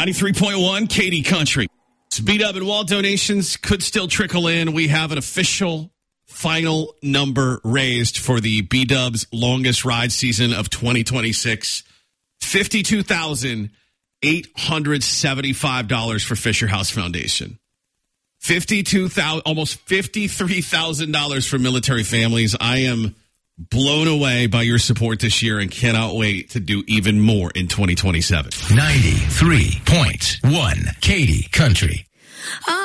93.1 Katy Country. B-Dub and Wall donations could still trickle in. We have an official final number raised for the B-Dub's longest ride season of 2026. $52,875 for Fisher House Foundation. Almost $53,000 for military families. I am blown away by your support this year and cannot wait to do even more in 2027. 93.1 Katy Country.